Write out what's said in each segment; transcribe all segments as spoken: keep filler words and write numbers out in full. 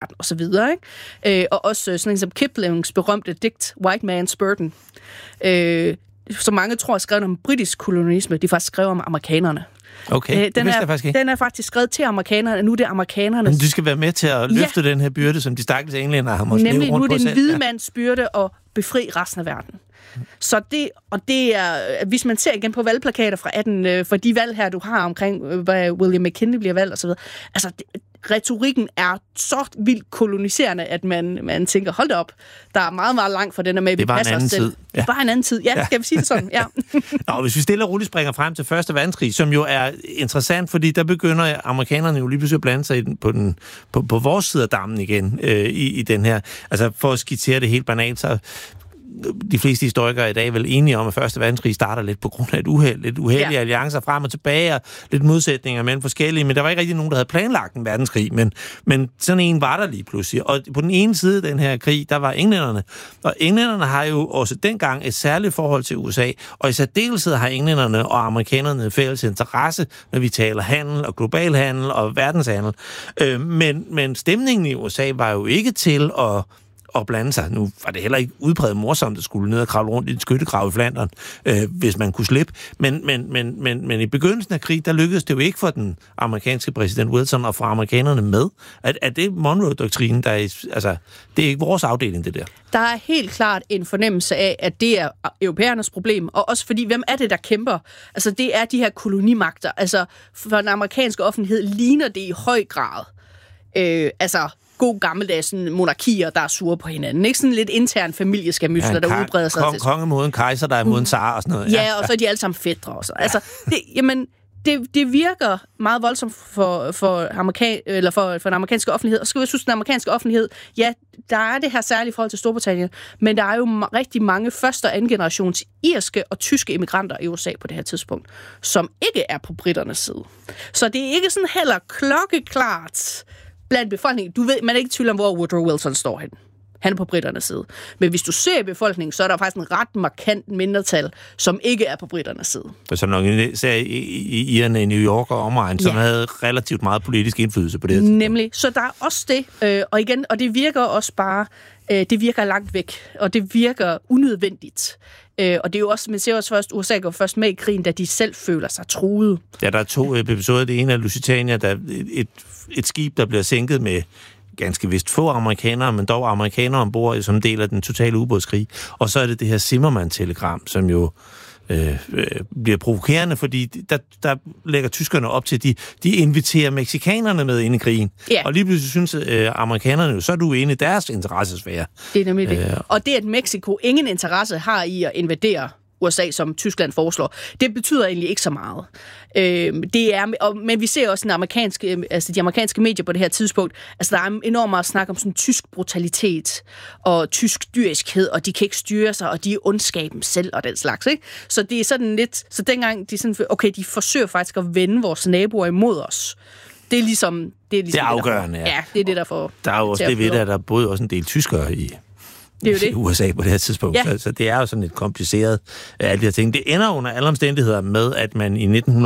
verden, og så videre, ikke? Øh, og også sådan en som Kiplings berømte digt, White Man's Burden, øh, som mange tror er skrevet om britisk kolonisme, de faktisk skrev om amerikanerne. Okay, øh, den det vidste er, jeg faktisk ikke. Den er faktisk skrevet til amerikanerne, nu er det amerikanerne. Men du skal være med til at løfte ja. den her byrde, som de stakkels englænder har måttet leve rundt på. Nemlig, nu er det en hvid ja. mands byrde at befri resten af verden. Så det, og det er, hvis man ser igen på valgplakater fra atten, for de valg her, du har omkring, hvad William McKinley bliver valgt osv., altså det, retorikken er så vildt koloniserende, at man, man tænker, hold da op, der er meget, meget langt fra den, at med, vi passer os selv. Ja. Det var en anden tid. Ja, ja, skal vi sige det sådan? Ja. Nå, hvis vi stille og roligt springer frem til Første Verdenskrig, som jo er interessant, fordi der begynder amerikanerne jo lige pludselig at blande sig i den, på, den, på, på vores side af dammen igen øh, i, i den her. Altså for at skitsere det helt banalt, så de fleste historikere i dag er vel enige om, at Første Verdenskrig starter lidt på grund af et uheld, lidt uheldige ja. alliancer frem og tilbage, og lidt modsætninger mellem forskellige, men der var ikke rigtig nogen, der havde planlagt en verdenskrig, men, men sådan en var der lige pludselig. Og på den ene side af den her krig, der var englænderne, og englænderne har jo også dengang et særligt forhold til U S A, og i særdeleshed har englænderne og amerikanerne fælles interesse, når vi taler handel og global handel og verdenshandel. Øh, men, men stemningen i U S A var jo ikke til at og blande sig. Nu var det heller ikke udpræget morsomt at skulle ned og kravle rundt i et skyttegrav i Flandern, øh, hvis man kunne slippe. Men, men, men, men, men i begyndelsen af krig, der lykkedes det jo ikke for den amerikanske præsident Wilson at få amerikanerne med. Er, er det Monroe-doktrinen, der er... Altså, det er ikke vores afdeling, det der. Der er helt klart en fornemmelse af, at det er europæernes problem, og også fordi, hvem er det, der kæmper? Altså, det er de her kolonimagter. Altså, for den amerikanske offentlighed ligner det i høj grad. Øh, altså... god gammeldags sådan, monarkier, der er sure på hinanden. Ikke sådan lidt intern familieskamysler, ja, der udbreder sig. Kong, konge mod en kejser, der er mod en zar og sådan noget. Ja, ja, og så er de alle sammen fætre også. Ja. Altså, det, jamen, det, det virker meget voldsomt for, for, amerika- eller for, for den amerikanske offentlighed. Og skal vi synes, den amerikanske offentlighed, ja, der er det her særlige forhold til Storbritannien, men der er jo ma- rigtig mange første- og anden generations irske og tyske immigranter i U S A på det her tidspunkt, som ikke er på britternes side. Så det er ikke sådan heller klokkeklart blandt befolkningen. Du ved, man er ikke i tvivl om, hvor Woodrow Wilson står hen. Han er på britternes side. Men hvis du ser befolkningen, så er der faktisk en ret markant mindretal, som ikke er på britternes side. Så nok især i irerne i New York og omegn, som ja. havde relativt meget politisk indflydelse på det. Nemlig. Så der er også det. Og igen, og det virker også bare, det virker langt væk, og det virker unødvendigt. Og det er jo også, man ser også først, U S A går først med i krigen, da de selv føler sig truet. Ja, der er to episoder. Det ene er Lusitania, der er et, et skib, der bliver sænket med ganske vist få amerikanere, men dog amerikanere ombord som del af den totale ubådskrig. Og så er det det her Zimmermann-telegram, som jo øh, øh, bliver provokerende, fordi der, der lægger tyskerne op til, de, de inviterer mexikanerne med ind i krigen. Ja. Og lige pludselig synes øh, amerikanerne jo, så er du inde i deres interessesfære. Det er nemlig det. Øh, og det, at Mexico ingen interesse har i at invadere U S A, som Tyskland foreslår, det betyder egentlig ikke så meget. Øh, det er, og, men vi ser også den amerikanske, altså de amerikanske medier på det her tidspunkt, altså der er enormt meget snak om sådan tysk brutalitet og tysk dyriskhed, og de kan ikke styre sig, og de er ondskaben selv og den slags, ikke? Så det er sådan lidt, så dengang de sådan, okay, de forsøger faktisk at vende vores naboer imod os. Det er ligesom det er, ligesom det er afgørende, det, ja. Ja, det er det, der får. Der er jo også det ved, at der boede også en del tyskere i Det er jo det. I U S A på det her tidspunkt. Ja. Så, så det er jo sådan lidt kompliceret, alle de her ting. Det ender under alle omstændigheder med, at man i nitten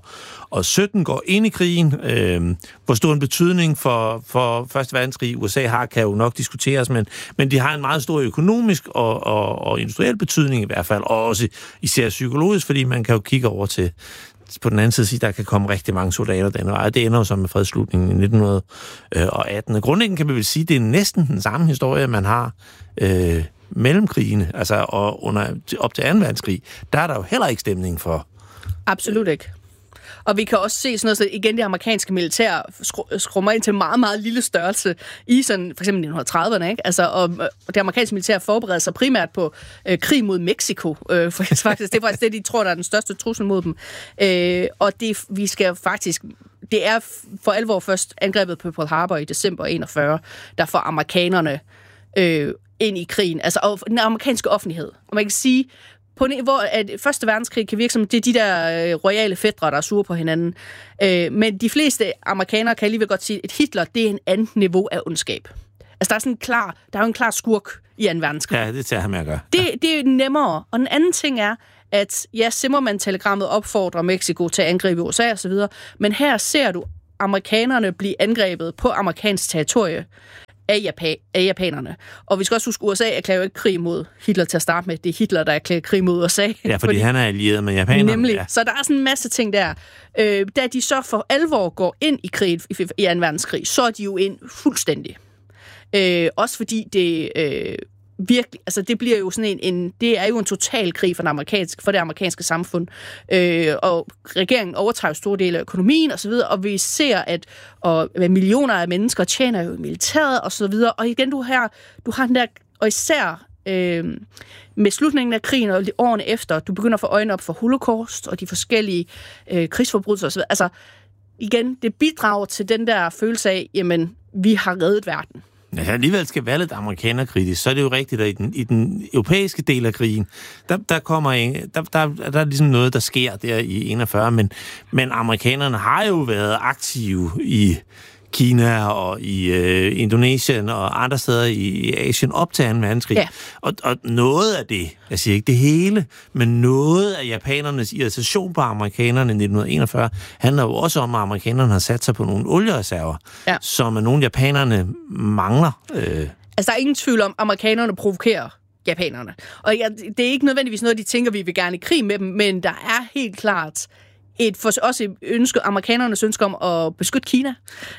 sytten går ind i krigen. Øh, hvor stor en betydning for, for Første Verdenskrig U S A har, kan jo nok diskuteres, men, men de har en meget stor økonomisk og, og, og industriel betydning i hvert fald, og også især psykologisk, fordi man kan jo kigge over til på den anden side sige, der kan komme rigtig mange soldater den vej. Det ender jo så med fredsslutningen i nitten atten. Og grundlæggende kan man vel sige, at det er næsten den samme historie, man har øh, mellem krigene, altså og under, op til anden verdenskrig. Der er der jo heller ikke stemning for. Absolut ikke. Og vi kan også se sådan noget, så igen det amerikanske militær skrummer ind til meget, meget lille størrelse i sådan, for eksempel nitten trediverne, ikke? Altså, og, og det amerikanske militær forbereder sig primært på øh, krig mod Mexico. Øh, for faktisk, det er faktisk det, de tror, der er den største trussel mod dem. Øh, og det, vi skal faktisk, det er for alvor først angrebet på Pearl Harbor i december enogfyrre, der får amerikanerne øh, ind i krigen. Altså, og den amerikanske offentlighed. Og man kan sige, på hvor at Første Verdenskrig kan virke som, det er de der øh, royale fætre, der er sure på hinanden. Øh, men de fleste amerikanere kan alligevel godt sige, at Hitler, det er en anden niveau af ondskab. Altså, der er sådan en klar, der er jo en klar skurk i anden verdenskrig. Ja, det tager han med at gøre. Det, det er nemmere. Og den anden ting er, at ja, Zimmermann-telegrammet opfordrer Mexico til at angribe U S A og så videre, men her ser du amerikanerne blive angrebet på amerikansk territorie. af, Japan, af japanerne. Og vi skal også huske, at U S A erklærer jo ikke krig mod Hitler til at starte med. Det er Hitler, der erklærer krig mod U S A. Ja, fordi, fordi han er allieret med japanerne. Nemlig. Ja. Så der er sådan en masse ting der. Øh, da de så for alvor går ind i krig, i, i anden verdenskrig, så er de jo ind fuldstændig. Øh, også fordi det øh, virkelig, altså det bliver jo sådan en, en, det er jo en total krig for, den amerikanske, for det amerikanske samfund. Øh, og regeringen overtager store dele af økonomien og så videre, og vi ser, at og, millioner af mennesker tjener jo i militæret og så videre. Og igen, du her, du har den der, og især øh, med slutningen af krigen og årene efter, du begynder at få øjnene op for Holocaust og de forskellige øh, krigsforbrydelser og så videre. Altså igen, det bidrager til den der følelse af, jamen, vi har reddet verden. Ja, alligevel skal være lidt amerikanerkritisk, så er det jo rigtigt, at i den, i den europæiske del af krigen, der, der kommer en, der, der, der er ligesom noget, der sker der i enogfyrre, men, men amerikanerne har jo været aktive i Kina og i øh, Indonesien og andre steder i Asien op til anden verdenskrig. Ja. Og, og noget af det, jeg siger ikke det hele, men noget af japanernes irritation på amerikanerne i nitten enogfyrre handler jo også om, at amerikanerne har sat sig på nogle oliereserver, ja. Som nogle japanerne mangler. Øh. Altså, der er ingen tvivl om, at amerikanerne provokerer japanerne. Og ja, det er ikke nødvendigvis noget, de tænker, vi vil gerne i krig med dem, men der er helt klart et for også et ønske, amerikanernes ønske om at beskytte Kina,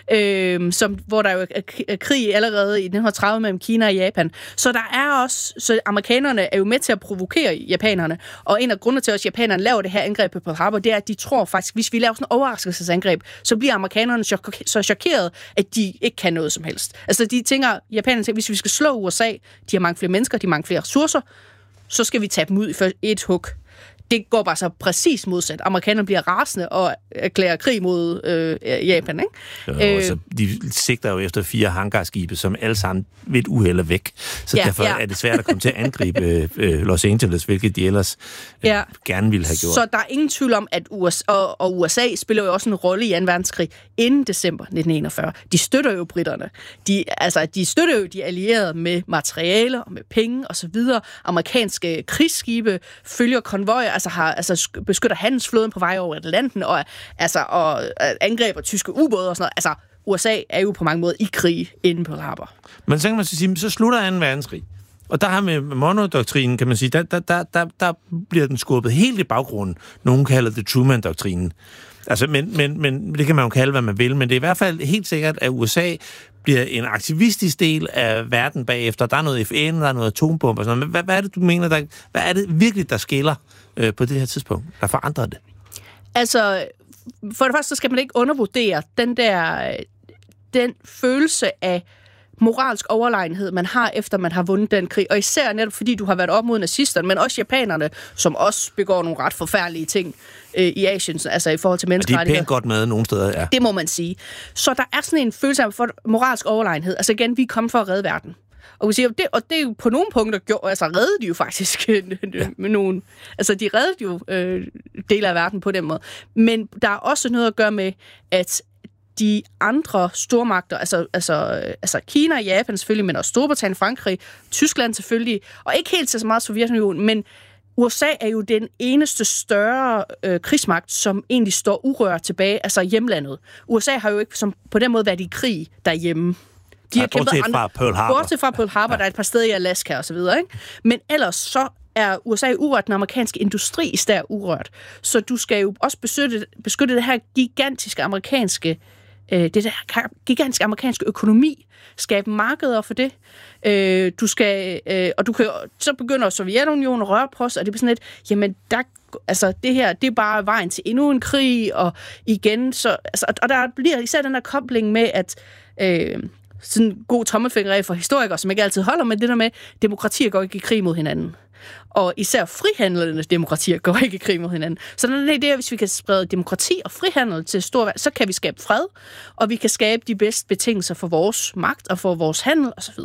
øh, som, hvor der jo er krig allerede i nitten tredive mellem Kina og Japan. Så der er også, så amerikanerne er jo med til at provokere japanerne, og en af grundene til, at japanerne laver det her angreb på Pearl Harbor, det er, at de tror faktisk, hvis vi laver sådan en overraskelsesangreb, så bliver amerikanerne chok- så chokeret, at de ikke kan noget som helst. Altså de tænker, japanerne tænker, hvis vi skal slå U S A, de har mange flere mennesker, de har mange flere ressourcer, så skal vi tage dem ud i et hug. Det går bare så præcis modsat. Amerikanerne bliver rasende og erklærer krig mod øh, Japan, ikke? Jo, øh, så de sigter jo efter fire hangarskibe, som alle sammen ved et uheld er væk. Så ja, derfor ja. er det svært at komme til at angribe øh, Los Angeles, hvilket de ellers øh, ja. gerne ville have gjort. Så der er ingen tvivl om, at U S A og, og U S A spiller jo også en rolle i anden verdenskrig inden december nitten enogfyrre. De støtter jo britterne. De, altså, de støtter jo de allierede med materiale og med penge og så videre. Amerikanske krigsskibe følger konvojer, altså, har, altså beskytter handelsflåden på vej over Atlanten, og, altså, og angreber tyske ubåde og sådan noget. Altså, U S A er jo på mange måder i krig inden på Pearl Harbor. Men så kan man så sige, så slutter anden verdenskrig. Og der har med Monroe-doktrinen, kan man sige, der, der, der, der, der bliver den skubbet helt i baggrunden. Nogen kalder det Truman-doktrinen. Altså, men, men, men det kan man jo kalde, hvad man vil, men det er i hvert fald helt sikkert, at U S A bliver en aktivistisk del af verden bagefter. Der er noget F N, der er noget atombomber og sådan noget. Men hvad, hvad er det, du mener, der, hvad er det virkelig, der skiller øh, på det her tidspunkt, der forandrer det? Altså, for det første, så skal man ikke undervurdere den der, den følelse af moralsk overlegenhed, man har, efter man har vundet den krig. Og især netop fordi du har været op mod nazisterne, men også japanerne, som også begår nogle ret forfærdelige ting øh, i Asien, altså i forhold til menneskerettigheder. De er pænt godt med nogle steder, ja. Det må man sige. Så der er sådan en følelse af moralsk overlegenhed. Altså igen, vi er kommet for at redde verden. Og vi siger, det, og det er jo på nogle punkter gjort, altså reddede de jo faktisk ja. med nogen. Altså de reddede jo øh, dele af verden på den måde. Men der er også noget at gøre med, at de andre stormagter, altså, altså, altså Kina og Japan selvfølgelig, men også Storbritannien, Frankrig, Tyskland selvfølgelig, og ikke helt så meget Sovjetunionen, men U S A er jo den eneste større øh, krigsmagt, som egentlig står urørt tilbage, altså hjemlandet. U S A har jo ikke som, på den måde været i krig derhjemme. De har ja, bortset fra Pearl Harbor. Bortset fra Pearl Harbor, ja. Der er et par steder i Alaska og så videre, ikke? Men ellers så er U S A urørt, den amerikanske industri er urørt. Så du skal jo også beskytte, beskytte det her gigantiske amerikanske det der gigantiske amerikanske økonomi, skabe markeder for det. Øh, du skal, øh, og du kan, så begynder Sovjetunionen at røre på sig, og det bliver sådan lidt, jamen, der, altså, det her, det er bare vejen til endnu en krig, og igen, så, altså, og der bliver især den der kobling med, at øh, sådan en god tommelfingerregel for historikere, som ikke altid holder med det der med, demokratier går ikke i krig mod hinanden. Og især frihandelende demokratier går ikke i krig mod hinanden. Så den idé, hvis vi kan sprede demokrati og frihandel til stor, så kan vi skabe fred, og vi kan skabe de bedste betingelser for vores magt og for vores handel osv.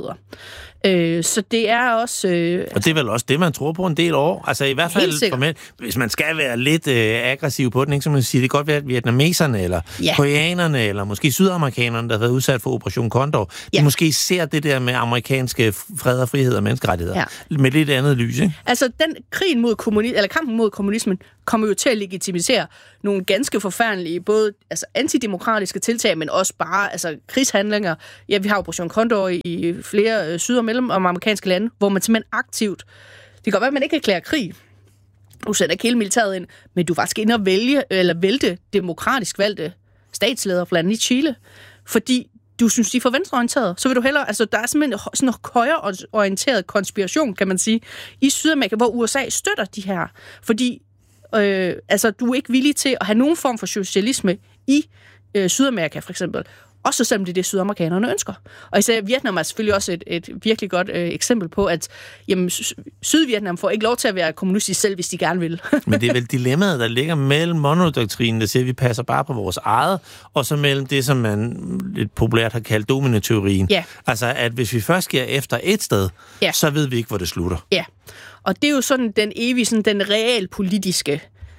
Øh, så det er også... Øh, og det er vel også det, man tror på en del år. Altså i hvert fald, for mig, hvis man skal være lidt øh, aggressiv på den, ikke, så man siger, det kan godt være, at vietnameserne, eller ja. koreanerne, eller måske sydamerikanerne, der har været udsat for Operation Condor, ja. de måske ser det der med amerikanske fred og frihed og menneskerettigheder ja. med lidt andet lys, ikke? Altså altså den krigen mod kommunismen, eller kampen mod kommunismen, kommer jo til at legitimisere nogle ganske forfærdelige, både altså antidemokratiske tiltag, men også bare altså krigshandlinger. Ja, vi har Operation Condor i flere syd- og mellem- og amerikanske lande, hvor man simpelthen aktivt, det kan godt være, at man ikke erklærer krig, du sender ikke hele militæret ind, men du var faktisk inde og vælge, eller vælte demokratisk valgte statsledere for landet i Chile, fordi du synes, de er for venstreorienterede, så vil du hellere, altså der er simpelthen sådan en højreorienteret konspiration, kan man sige, i Sydamerika, hvor U S A støtter de her, fordi øh, altså, du er ikke villig til at have nogen form for socialisme i øh, Sydamerika, for eksempel. Også selvom det er det, sydamerikanerne ønsker. Og især Vietnam er selvfølgelig også et, et virkelig godt øh, eksempel på, at jamen, Sydvietnam får ikke lov til at være kommunistisk selv, hvis de gerne vil. Men det er vel dilemmaet, der ligger mellem Monroe-doktrinen, der siger, at vi passer bare på vores eget, og så mellem det, som man lidt populært har kaldt dominoteorien. Ja. Altså, at hvis vi først giver efter et sted, ja. så ved vi ikke, hvor det slutter. Ja, og det er jo sådan den evige, sådan den realpolitiske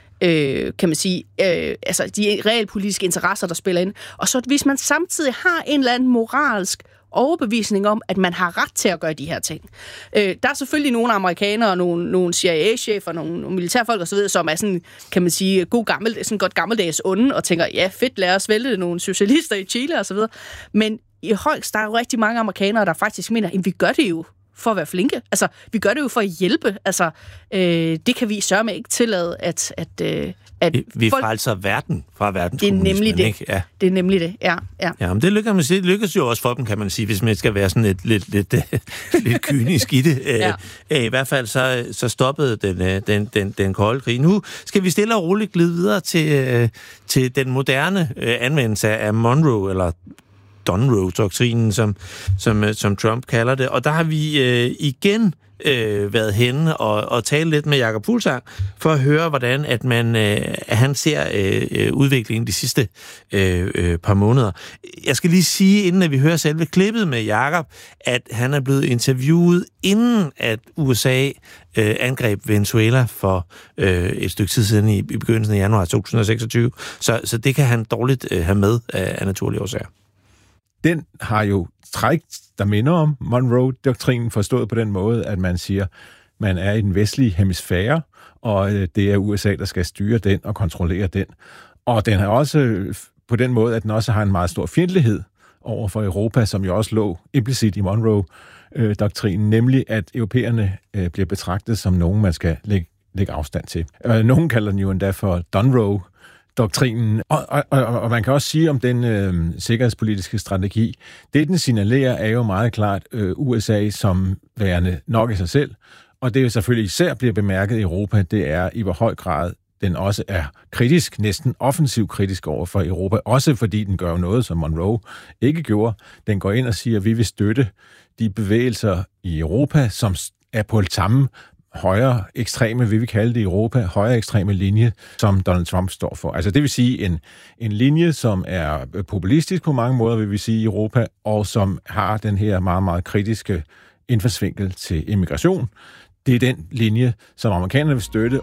Øh, kan man sige, øh, altså de realpolitiske interesser, der spiller ind. Og så hvis man samtidig har en eller anden moralsk overbevisning om, at man har ret til at gøre de her ting. Øh, der er selvfølgelig nogle amerikanere, nogle, nogle C I A-chefer, nogle, nogle militærfolk osv., som er sådan, kan man sige, god gammel, sådan godt gammeldags onde, og tænker, ja fedt, lad os vælte nogle socialister i Chile osv. Men i højst, der er jo rigtig mange amerikanere, der faktisk mener, at vi gør det jo for at være flinke. Altså, vi gør det jo for at hjælpe. Altså, øh, det kan vi sørme ikke tillade, at... at, øh, at vi folk... frelser verden fra verdens Det er nemlig det. Ikke? Ja. Det er nemlig det, ja. ja. Ja, men det lykkes, det lykkes jo også for dem, kan man sige, hvis man skal være sådan lidt, lidt, lidt, lidt kynisk i det. Ja. I hvert fald så, så stoppede den, den, den, den kolde krig. Nu skal vi stille og roligt glide videre til, til den moderne anvendelse af Monroe, eller Monroe-doktrinen, som, som, som Trump kalder det. Og der har vi øh, igen øh, været henne og, og tale lidt med Jakob Fuglsang for at høre, hvordan at man, øh, han ser øh, udviklingen de sidste øh, øh, par måneder. Jeg skal lige sige, inden at vi hører selve klippet med Jakob, at han er blevet interviewet, inden at U S A øh, angreb Venezuela for øh, et stykke tid siden i, i begyndelsen af januar to tusind og seksogtyve. Så, så det kan han dårligt øh, have med af, af naturlige årsager. Den har jo træk, der minder om Monroe-doktrinen, forstået på den måde, at man siger, man er i den vestlige hemisfære, og det er U S A, der skal styre den og kontrollere den. Og den har også på den måde, at den også har en meget stor fjendtlighed over for Europa, som jo også lå implicit i Monroe-doktrinen, nemlig at europæerne bliver betragtet som nogen, man skal lægge, lægge afstand til. Nogen kalder den jo endda for Dunroe, doktrinen. Og, og, og, og man kan også sige om den øh, sikkerhedspolitiske strategi, det den signalerer er jo meget klart øh, U S A som værende nok i sig selv, og det jo selvfølgelig især bliver bemærket i Europa, det er i hvor høj grad den også er kritisk, næsten offensiv kritisk over for Europa, også fordi den gør noget, som Monroe ikke gjorde. Den går ind og siger, at vi vil støtte de bevægelser i Europa, som er på det samme højere ekstreme, vi vil kalde det i Europa, højere ekstreme linje, som Donald Trump står for. Altså det vil sige en, en linje, som er populistisk på mange måder, vil vi sige i Europa, og som har den her meget, meget kritiske indfaldsvinkel til immigration. Det er den linje, som amerikanerne vil støtte.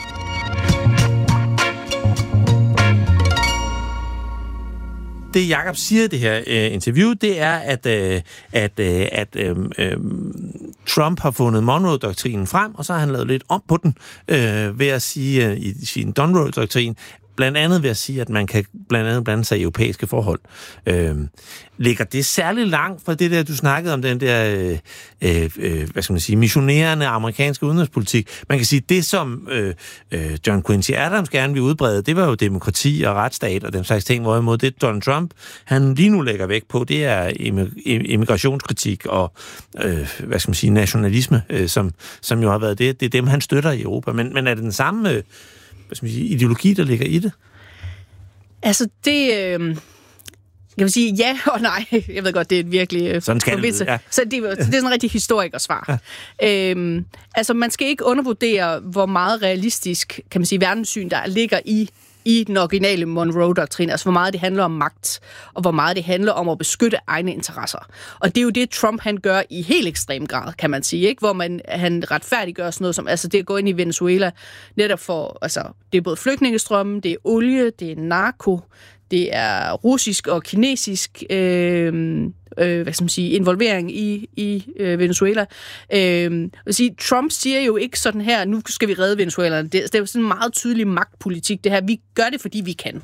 Det Jakob siger i det her øh, interview, det er, at, øh, at, øh, at øh, øh, Trump har fundet Monroe-doktrinen frem, og så har han lavet lidt om på den øh, ved at sige øh, i sin Monroe-doktrin, blandt andet ved at sige, at man kan blandt andet blande sig i europæiske forhold. Øh, ligger det særligt langt fra det der, du snakkede om, den der, øh, øh, hvad skal man sige, missionerende amerikanske udenrigspolitik? Man kan sige, det som øh, øh, John Quincy Adams gerne vil udbrede, det var jo demokrati og retsstat og den slags ting, hvorimod det Donald Trump, han lige nu lægger vægt på, det er immigrationskritik og, øh, hvad skal man sige, nationalisme, øh, som, som jo har været det. Det er dem, han støtter i Europa. Men, men er det den samme øh, hvad skal man sige, ideologi, der ligger i det? Altså, det... Øh... Jeg vil sige ja og nej. Jeg ved godt, det er et virkelig... Sådan skal det, ja. Så det, det er sådan en rigtig historikersvar. Ja. Øhm, altså, man skal ikke undervurdere, hvor meget realistisk, kan man sige, verdenssyn, der ligger i, i den originale Monroe-doktrin. Altså, hvor meget det handler om magt, og hvor meget det handler om at beskytte egne interesser. Og det er jo det, Trump han gør i helt ekstrem grad, kan man sige, ikke? Hvor man, han retfærdiggør sådan noget som, altså det at gå ind i Venezuela, netop for, altså, det er både flygtningestrømmen, det er olie, det er narko, det er russisk og kinesisk øh, øh, hvad skal man sige, involvering i, i øh, Venezuela. Øh, vil sige, Trump siger jo ikke sådan her, nu skal vi redde Venezuela. Det, det er jo sådan en meget tydelig magtpolitik, det her. Vi gør det, fordi vi kan.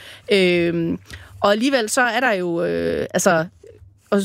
Øh, og alligevel så er der jo, øh, altså... Og,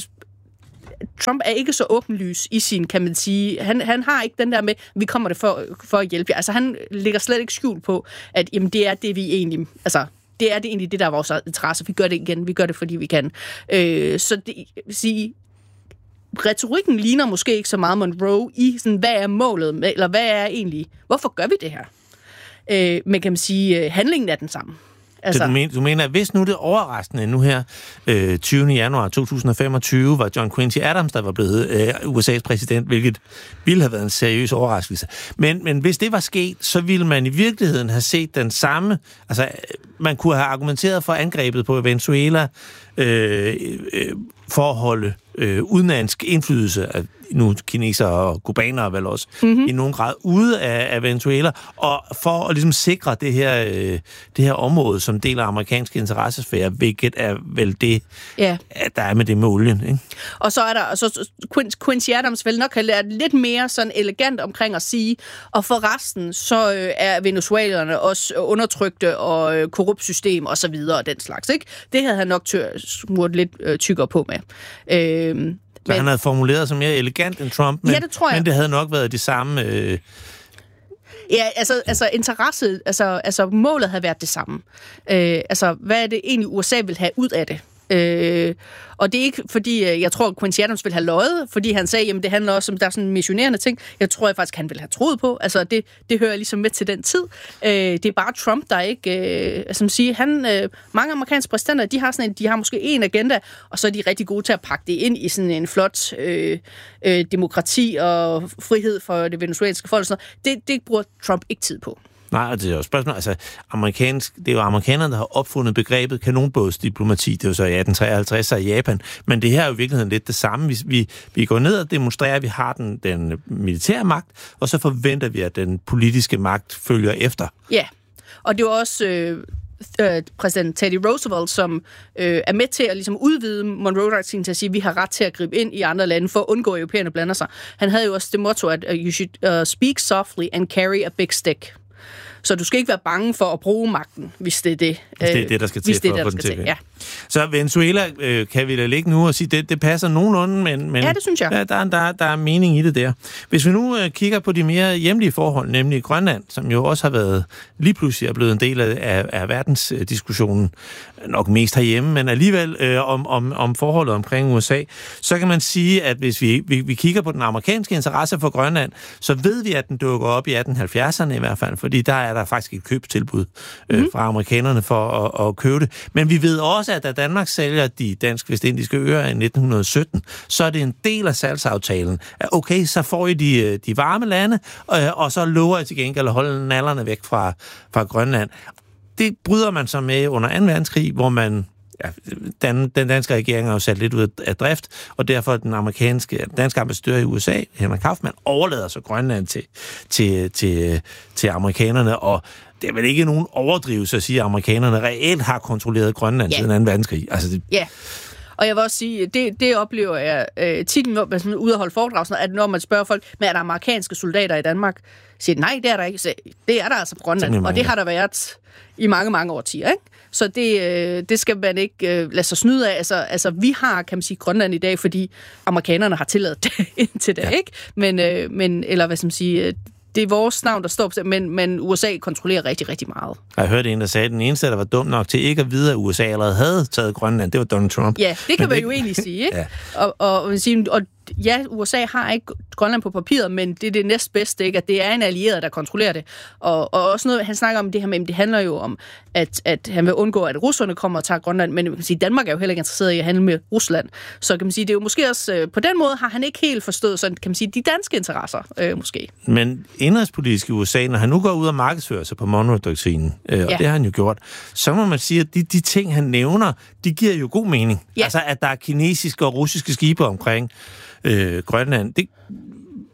Trump er ikke så åbenlys i sin, kan man sige. Han, han har ikke den der med, vi kommer det for, for at hjælpe jer. Altså, han lægger slet ikke skjul på, at jamen, det er det, vi egentlig... Altså, det er det egentlig det, der er vores interesse. Vi gør det igen. Vi gør det, fordi vi kan. Øh, så det vil sige... Retorikken ligner måske ikke så meget Monroe i, sådan, hvad er målet med, eller hvad er egentlig... Hvorfor gør vi det her? Øh, men kan man sige, handlingen er den samme. Altså. Så du mener, du mener, at hvis nu det overraskende nu her, øh, tyvende januar to tusind og femogtyve, var John Quincy Adams, der var blevet øh, U S A's præsident, hvilket ville have været en seriøs overraskelse. Men, men hvis det var sket, så ville man i virkeligheden have set den samme... Altså, man kunne have argumenteret for angrebet på Venezuela øh, øh, for at holde øh, udenlandsk indflydelse af nu kinesere og kubanere vel også, mm-hmm. i nogen grad ude af, af Venezuela, og for at ligesom sikre det her, øh, det her område, som deler amerikanske interessesfære, hvilket er vel det, yeah. at der er med det med olien. Ikke? Og så er der, og så Quincy Adams vel nok har lært lidt mere sådan elegant omkring at sige, og for resten, så øh, er venezuelerne også undertrykte og øh, korrupt system og så videre og den slags, ikke? Det havde han nok tør, smurt lidt øh, tykkere på med. Øh, Så men, han havde formuleret sig mere elegant end Trump, men, ja, det, tror jeg. men det havde nok været det samme... Øh... Ja, altså, altså interesse, altså, altså målet havde været det samme. Øh, altså, hvad er det egentlig, U S A vil have ud af det? Øh, og det er ikke, fordi jeg tror, at Quincy Adams ville have løjet, fordi han sagde, jamen det handler også om, der er sådan missionerende ting. Jeg tror jeg faktisk, han ville have troet på. Altså, det, det hører ligesom med til den tid. Øh, det er bare Trump, der ikke... Øh, som siger, han... Øh, mange amerikanske præsidenter, de har, sådan en, de har måske en agenda, og så er de rigtig gode til at pakke det ind i sådan en flot øh, øh, demokrati og frihed for det venezuelanske folk. Sådan noget. Det, det bruger Trump ikke tid på. Nej, det er jo spørgsmål. Altså, amerikansk, det er jo amerikanerne, der har opfundet begrebet kanonbådsdiplomati. Det er jo så i atten treoghalvtreds i Japan. Men det her er jo i virkeligheden lidt det samme. Vi, vi, vi går ned og demonstrerer, at vi har den, den militære magt, og så forventer vi, at den politiske magt følger efter. Ja, og det var også... Øh Øh, præsident Teddy Roosevelt, som øh, er med til at ligesom udvide Monroe-doktrinen til at sige, at vi har ret til at gribe ind i andre lande for at undgå, at europæerne blander sig. Han havde jo også det motto, at uh, you should uh, speak softly and carry a big stick. Så du skal ikke være bange for at bruge magten, hvis det er det, hvis det, er det der skal til for at få den til. Ja. Så Venezuela øh, kan vi da ligge nu og sige, det, det passer nogenlunde, men, men ja, det synes jeg. Der, der, der, der er mening i det der. Hvis vi nu øh, kigger på de mere hjemlige forhold, nemlig Grønland, som jo også har været lige pludselig er blevet en del af, af, af verdensdiskussionen, nok mest herhjemme, men alligevel øh, om, om, om forholdet omkring U S A, så kan man sige, at hvis vi, vi, vi kigger på den amerikanske interesse for Grønland, så ved vi, at den dukker op i atten halvfjerdserne i hvert fald, fordi der er der faktisk et købstilbud øh, mm. fra amerikanerne for at, at købe det. Men vi ved også, at da Danmark sælger de dansk-vestindiske øer i nitten sytten, så er det en del af salgsaftalen. Okay, så får I de, de varme lande, og, og så lover I til gengæld at holde nallerne væk fra, fra Grønland. Det bryder man så med under anden verdenskrig, hvor man ja, den, den danske regering har jo sat lidt ud af drift, og derfor den amerikanske, den danske ambassadør i U S A, Henrik Kaufmann, overlader så Grønland til, til, til, til amerikanerne, og det er vel ikke nogen overdrivelse at sige, at amerikanerne reelt har kontrolleret Grønland yeah. siden anden verdenskrig. Altså det... Ja. Og jeg vil også sige, det, det oplever jeg øh, tit, når man er ude og holde foredrag, at når man spørger folk, men er der amerikanske soldater i Danmark? Siger nej, det er der ikke. Så det er der altså på Grønland, og det har der været i mange, mange årtier, ikke? Så det, øh, det skal man ikke øh, lade sig snyde af. Altså, altså, vi har, kan man sige, Grønland i dag, fordi amerikanerne har tilladt det indtil det, ja. Ikke? Men, øh, men, eller hvad skal man sige... Det er vores navn, der står på, men, men U S A kontrollerer rigtig, rigtig meget. Jeg hørte en, der sagde, at den eneste, der var dum nok til ikke at vide, at U S A allerede havde taget Grønland, det var Donald Trump. Ja, det kan men man det... jo egentlig sige, ikke? Ja. Og, og, og, og ja, U S A har ikke Grønland på papiret, men det er det næstbedste, ikke? At det er en allieret, der kontrollerer det. Og, og også noget, han snakker om det her med, det handler jo om, at, at han vil undgå, at russerne kommer og tager Grønland, men man kan sige, Danmark er jo heller ikke interesseret i at handle med Rusland. Så kan man sige, det er jo måske også, på den måde har han ikke helt forstået, sådan kan man sige, de danske interesser, øh, måske. Men indrigspolitisk i U S A, når han nu går ud og markedsfører sig på Monroe-doktrinen, øh, og ja. Det har han jo gjort, så må man sige, at de, de ting, han nævner, de giver jo god mening. Ja. Altså, at der er kinesiske og russiske skibe omkring Øh, Grønland, det,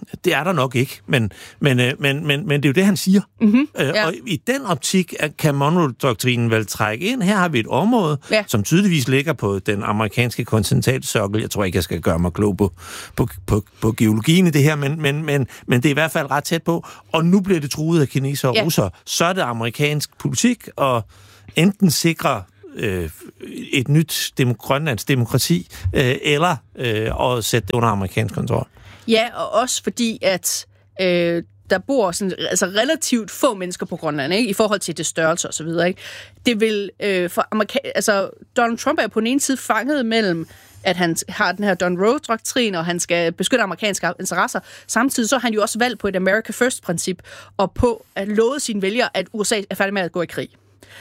Det er der nok ikke, men, men, øh, men, men, men det er jo det, han siger. Mm-hmm, øh, ja. Og i den optik kan Monroe-doktrinen vel trække ind. Her har vi et område, ja. som tydeligvis ligger på den amerikanske kontinentalsokkel. Jeg tror ikke, jeg skal gøre mig klog på, på, på, på geologien i det her, men, men, men, men det er i hvert fald ret tæt på. Og nu bliver det truet af kinesere og ja. russere. Så er det amerikansk politik, og enten sikre øh, et nyt dem- grønlands demokrati, øh, eller øh, at sætte det under amerikansk kontrol. Ja, og også fordi, at øh, der bor sådan, altså relativt få mennesker på Grønland, ikke? I forhold til det størrelse og så videre. Ikke? Det vil øh, for Amerika- altså Donald Trump er på den ene side fanget mellem, at han har den her Don Road-doktrin, og han skal beskytte amerikanske interesser. Samtidig så har han jo også valgt på et America First-princip, og på at love sine vælgere, at U S A er færdig med at gå i krig.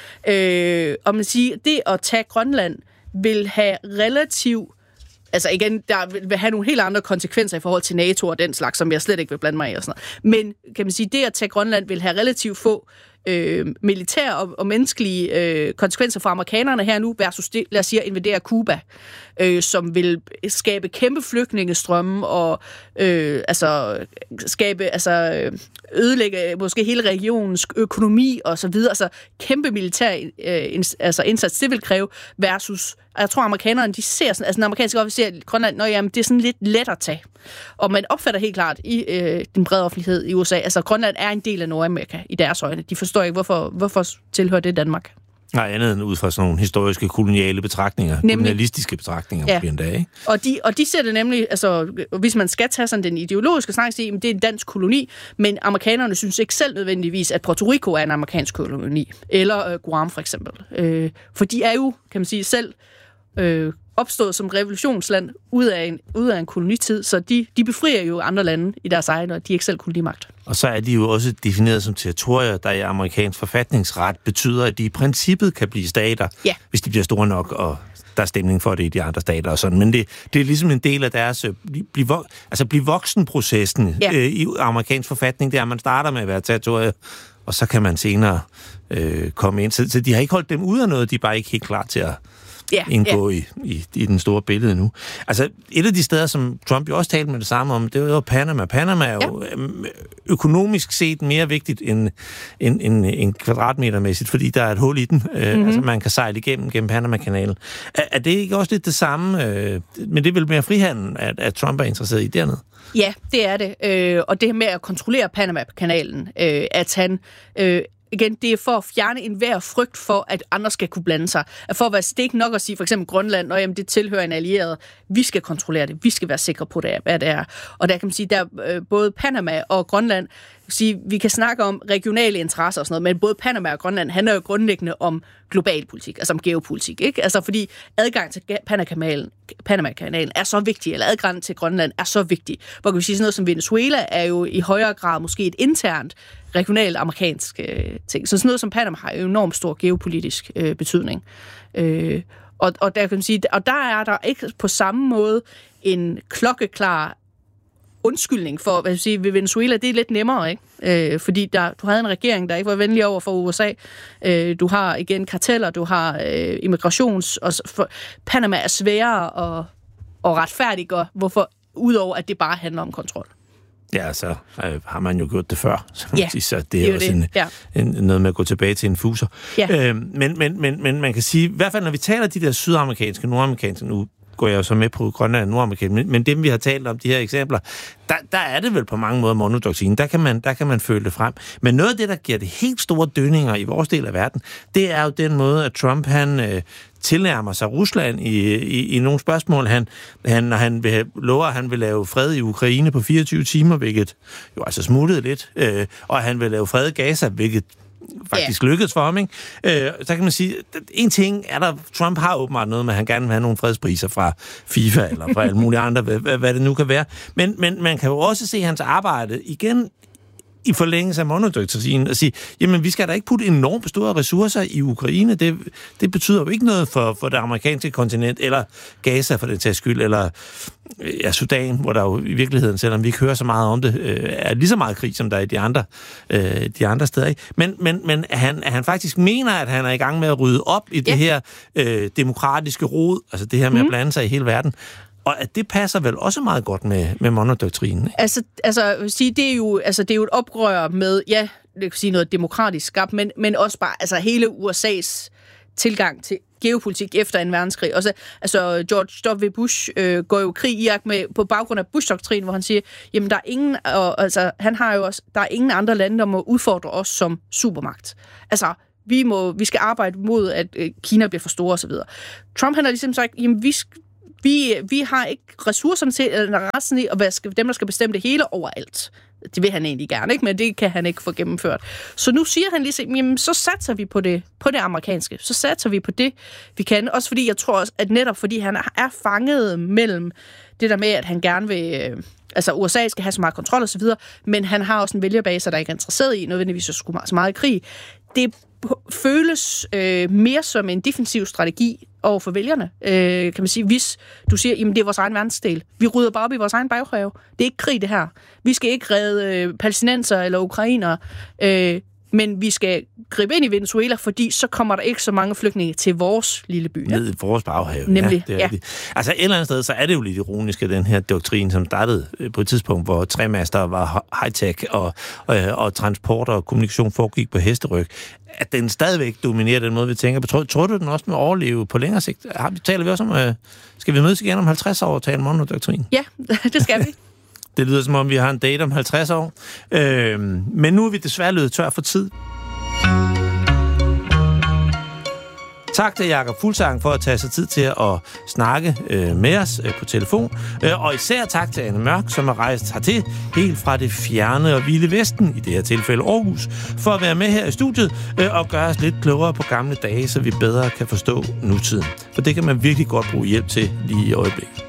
Øh, og man siger, det at tage Grønland vil have relativt, altså igen, der vil have nogle helt andre konsekvenser i forhold til NATO og den slags, som jeg slet ikke vil blande mig i og sådan noget. Men kan man sige, det at tage Grønland vil have relativt få øh, militære og, og menneskelige øh, konsekvenser for amerikanerne her nu, versus det, lad os sige, at invadere Cuba, øh, som vil skabe kæmpe flygtningestrømme og øh, altså skabe, altså ødelægge måske hele regionens økonomi og så videre. Altså kæmpe militær øh, altså indsats, det vil kræve, versus, jeg tror amerikanerne, de ser sådan, altså den amerikanske officer i Grønland, når jamen, det er sådan lidt let at tage. Og man opfatter helt klart i øh, den brede offentlighed i U S A, altså Grønland er en del af Nordamerika i deres øjne. De forstår ikke, hvorfor, hvorfor tilhører det Danmark. Nej, andet end ud fra sådan nogle historiske koloniale betragtninger, nemlig kolonialistiske betragtninger, ja. Måske en dag, ikke? Og de, og de ser det nemlig, altså hvis man skal tage sådan den ideologiske snak, så det er en dansk koloni, men amerikanerne synes ikke selv nødvendigvis, at Puerto Rico er en amerikansk koloni, eller øh, Guam for eksempel. Øh, for de er jo, kan man sige, selv øh, opstået som revolutionsland ud af en, ud af en kolonitid, så de, de befrier jo andre lande i deres egne, og de er ikke selv kolonimagt. Og så er de jo også defineret som territorier, der i amerikansk forfatningsret betyder, at de i princippet kan blive stater, ja. Hvis de bliver store nok, og der er stemning for det i de andre stater og sådan. Men det, det er ligesom en del af deres blive, altså blive voksen-processen ja. øh, i amerikansk forfatning, det er, at man starter med at være territorier, og så kan man senere øh, komme ind. Så, så de har ikke holdt dem ud af noget, de er bare ikke helt klar til at Ja, indgå ja. I, i, i den store billede nu. Altså, et af de steder, som Trump jo også talte med det samme om, det var jo Panama. Panama er jo ja. økonomisk set mere vigtigt end, end, end, end kvadratmetermæssigt, fordi der er et hul i den. Mm-hmm. Øh, altså, man kan sejle igennem gennem Panama-kanalen. Er, er det ikke også lidt det samme? Øh, men det er vel mere frihandel, at, at Trump er interesseret i dernede? Ja, det er det. Øh, og det med at kontrollere Panama-kanalen, øh, at han... Øh, Igen, det er for at fjerne enhver frygt for, at andre skal kunne blande sig. For at være stik nok at sige, for eksempel Grønland, og jamen, det tilhører en allieret. Vi skal kontrollere det. Vi skal være sikre på, det, hvad det er. Og der kan man sige, der øh, både Panama og Grønland, sige, vi kan snakke om regionale interesser og sådan noget, men både Panama og Grønland handler jo grundlæggende om global politik, altså om geopolitik, ikke? Altså fordi adgang til Panama-kanalen, Panama-kanalen er så vigtig, eller adgang til Grønland er så vigtig. Hvor kan vi sige, sådan noget som Venezuela er jo i højere grad måske et internt regionalt amerikansk øh, ting. Så sådan noget som Panama har jo enormt stor geopolitisk øh, betydning. Øh, og, og, der kan man sige, og der er der ikke på samme måde en klokkeklar undskyldning for, hvad jeg sige, ved Venezuela, det er lidt nemmere, ikke? Øh, fordi der, du havde en regering, der ikke var venlig over for U S A. Øh, du har igen karteller, du har øh, immigrations... Og for, Panama er sværere at, at retfærdiggøre, hvorfor, udover at det bare handler om kontrol. Ja, så øh, har man jo gjort det før. Så, ja, sige, så det er, det er også det. En, ja. en, noget med at gå tilbage til en fuser. Ja. Øh, men, men, men, men man kan sige, i hvert fald når vi taler de der sydamerikanske, nordamerikanske, nu går jeg jo så med på Grønland og Nordamerika, men, men dem vi har talt om, de her eksempler, der, der er det vel på mange måder Monroe-doktrinen. Der kan man, der kan man føle det frem. Men noget af det, der giver det helt store dønninger i vores del af verden, det er jo den måde, at Trump, han øh, tilnærmer sig Rusland i, i, i nogle spørgsmål. Han, han, når han vil, lover, at han vil lave fred i Ukraine på fireogtyve timer, hvilket jo altså smuttede lidt, øh, og han vil lave fred i Gaza, hvilket faktisk yeah. lykkedes for ham, ikke? Øh, så kan man sige, en ting er der, Trump har åbenbart noget med, at han gerne vil have nogle fredspriser fra FIFA eller fra alle mulige andre, hvad, hvad det nu kan være. Men, men man kan jo også se hans arbejde igen i forlængelse af Monroe-doktrinen og sige, jamen vi skal da ikke putte enormt store ressourcer i Ukraine. Det, det betyder jo ikke noget for, for det amerikanske kontinent, eller Gaza for den tages skyld, eller ja, Sudan, hvor der jo i virkeligheden, selvom vi ikke hører så meget om det, øh, er lige så meget krig, som der er i de andre, øh, de andre steder. Ikke? Men, men, men han, han faktisk mener, at han er i gang med at rydde op i det ja. her øh, demokratiske rod, altså det her med mm. at blande sig i hele verden. Og at det passer vel også meget godt med, med Monroe-doktrinen. Altså, altså sige, det er jo, altså, det er jo et oprør med, ja, det kan sige noget demokratisk skabt, men, men også bare altså, hele U S A's tilgang til geopolitik efter en verdenskrig. Også, altså, George W. Bush øh, går jo krig i Irak med, på baggrund af Bush-doktrinen, hvor han siger, jamen, der er ingen, og, altså, han har jo også, der er ingen andre lande, der må udfordre os som supermagt. Altså, vi, må, vi skal arbejde mod, at øh, Kina bliver for store osv. Trump, han har ligesom sagt, jamen, vi, vi, vi har ikke ressourcerne til, eller resten i, at være dem, der skal bestemme det hele overalt. Det vil han egentlig gerne, ikke? Men det kan han ikke få gennemført. Så nu siger han ligesom, jamen, så satser vi på det, på det amerikanske. Så satser vi på det, vi kan. Også fordi, jeg tror også, at netop fordi han er fanget mellem det der med, at han gerne vil... Øh, altså, U S A skal have så meget kontrol og så videre, men han har også en vælgerbase, der ikke er interesseret i, nødvendigvis så meget i krig. Det føles øh, mere som en defensiv strategi over for vælgerne, øh, kan man sige. Hvis du siger, jamen det er vores egen verdensdel. Vi rydder bare op i vores egen baghave. Det er ikke krig, det her. Vi skal ikke redde øh, palæstinenser eller ukrainere, øh, men vi skal gribe ind i Venezuela, fordi så kommer der ikke så mange flygtninge til vores lille by. Ned i vores baghave. Nemlig, ja. Det er ja. Altså et eller andet sted, så er det jo lidt ironisk, at den her doktrin, som startede på et tidspunkt, hvor træmaster var high-tech, og, og, og transport og kommunikation foregik på hesteryg, at den stadigvæk dominerer den måde, vi tænker på. Tror, tror du, den også må overleve på længere sigt? Har vi, taler vi også om, øh, skal vi mødes igen om halvtreds år og tale om Monroe-doktrin? Ja, det skal vi. Det lyder som om, vi har en date om halvtreds år. Øh, men nu er vi desværre løbet tør for tid. Tak til Jakob Fuglsang for at tage sig tid til at snakke øh, med os øh, på telefon. Øh, og især tak til Anne Mørk, som har rejst hertil helt fra det fjerne og vilde vesten, i det her tilfælde Aarhus, for at være med her i studiet øh, og gøre os lidt klogere på gamle dage, så vi bedre kan forstå nutiden. For det kan man virkelig godt bruge hjælp til lige i øjeblikket.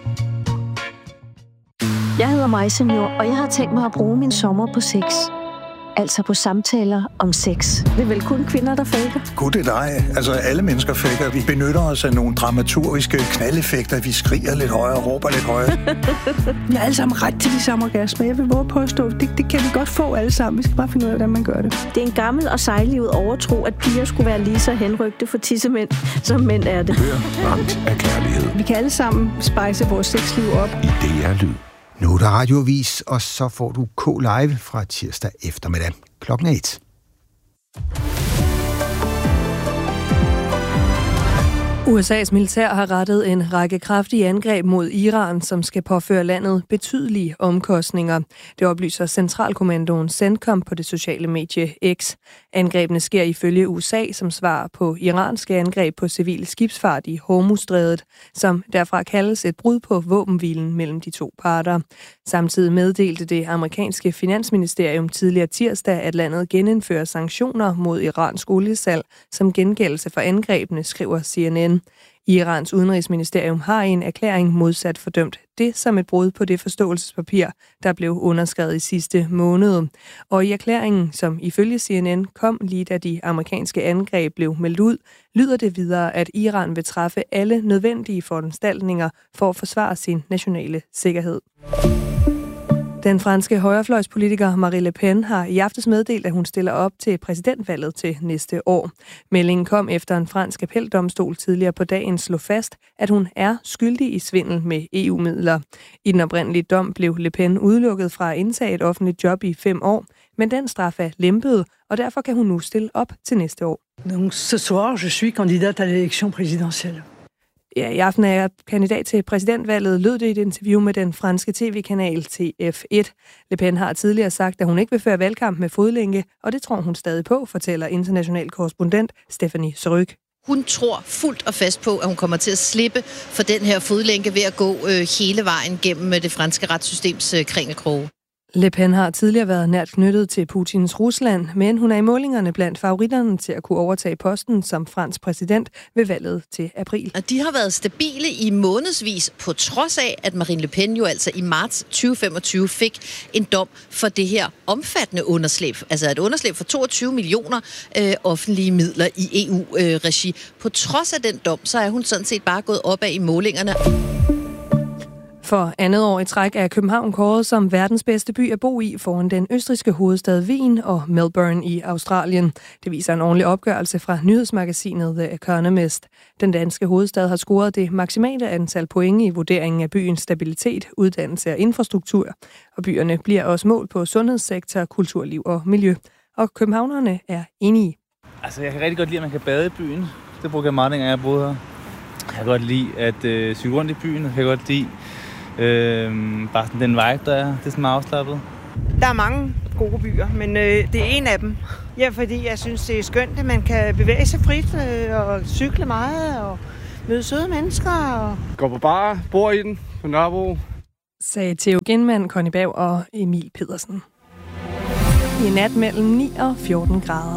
Jeg hedder Maja Senior, og jeg har tænkt mig at bruge min sommer på sex. Altså på samtaler om sex. Det er vel kun kvinder, der faker? Gud, det er dig. Altså, alle mennesker faker. Vi benytter os af nogle dramaturgiske knaldeffekter. Vi skriger lidt højere og råber lidt højere. Vi har alle sammen ret til de samme orgasmer. Jeg vil våge påstå, det, det kan vi godt få alle sammen. Vi skal bare finde ud af, hvordan man gør det. Det er en gammel og sejlivet overtro, at piger skulle være lige så henrygte for tissemænd, som mænd er det. Hør Ramt af kærlighed. Vi kan alle sammen spejse vores sexliv op. I D R Lyd. Nu er der radioavis, og så får du K-Live fra tirsdag eftermiddag klokken et. U S A's militær har rettet en række kraftige angreb mod Iran, som skal påføre landet betydelige omkostninger. Det oplyser Centralkommandoen CENTCOM på det sociale medie X. Angrebene sker ifølge U S A som svar på iranske angreb på civil skibsfart i Hormuzstrædet, som derfra kaldes et brud på våbenhvilen mellem de to parter. Samtidig meddelte det amerikanske finansministerium tidligere tirsdag, at landet genindfører sanktioner mod iransk oliesalg som gengældelse for angrebene, skriver C N N. Irans udenrigsministerium har i en erklæring modsat fordømt det som et brud på det forståelsespapir, der blev underskrevet i sidste måned. Og i erklæringen, som ifølge C N N kom lige da de amerikanske angreb blev meldt ud, lyder det videre, at Iran vil træffe alle nødvendige foranstaltninger for at forsvare sin nationale sikkerhed. Den franske højrefløjspolitiker Marine Le Pen har i aftes meddelt, at hun stiller op til præsidentvalget til næste år. Meldingen kom efter en fransk appeldomstol tidligere på dagen slog fast, at hun er skyldig i svindel med E U-midler. I den oprindelige dom blev Le Pen udelukket fra at indtage et offentligt job i fem år, men den straf er lempet, og derfor kan hun nu stille op til næste år. Donc ce soir, je suis candidate à l'élection présidentielle. Ja, i aften er jeg kandidat til præsidentvalget, lød det i et interview med den franske tv-kanal T F et. Le Pen har tidligere sagt, at hun ikke vil føre valgkamp med fodlænke, og det tror hun stadig på, fortæller international korrespondent Stephanie Seryk. Hun tror fuldt og fast på, at hun kommer til at slippe for den her fodlænke ved at gå øh, hele vejen gennem det franske retssystems øh, kringelkroge. Le Pen har tidligere været nært knyttet til Putins Rusland, men hun er i målingerne blandt favoritterne til at kunne overtage posten som fransk præsident ved valget til april. Og de har været stabile i månedsvis, på trods af, at Marine Le Pen jo altså i marts tyve femogtyve fik en dom for det her omfattende underslæb. Altså et underslæb for toogtyve millioner øh, offentlige midler i E U-regi. Øh, på trods af den dom, så er hun sådan set bare gået opad i målingerne. For andet år i træk er København kåret som verdens bedste by at bo i foran den østrigske hovedstad Wien og Melbourne i Australien. Det viser en ordentlig opgørelse fra nyhedsmagasinet The Economist. Den danske hovedstad har scoret det maksimale antal point i vurderingen af byens stabilitet, uddannelse og infrastruktur. Og byerne bliver også målt på sundhedssektor, kulturliv og miljø. Og københavnerne er enige. Altså, jeg kan rigtig godt lide, at man kan bade i byen. Det bruger jeg meget, dengang jeg boede her. Jeg kan godt lide at øh, cykle rundt i byen. Jeg kan godt lide øh, bare sådan den vibe, der er. Det er sådan meget afslappet. Der er mange gode byer, men øh, det er en af dem. Ja, fordi jeg synes, det er skønt, at man kan bevæge sig frit øh, og cykle meget og møde søde mennesker. Og... Går på bar, bor i den på Nørrebro. Sagde Theo Genmann, Conny Bav og Emil Pedersen. I nat mellem ni og fjorten grader.